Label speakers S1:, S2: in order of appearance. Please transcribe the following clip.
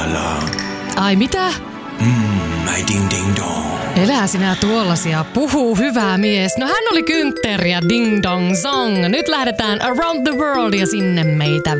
S1: la la.
S2: Ai mitä?
S1: Ai ding ding dong.
S2: Elää sinä tuollaisia, puhuu hyvä mies. No hän oli Günther ja ding dong song. Nyt lähdetään around the world ja sinne meitä